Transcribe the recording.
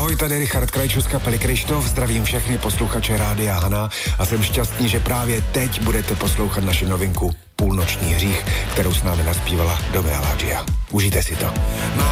Ahoj, tady Richard Krajčů z kapely Kryštof, zdravím všechny posluchače Rádia Hana a jsem šťastný, že právě teď budete poslouchat naši novinku Půlnoční hřích, kterou s námi naspívala Dove Aladžia. Užijte si to.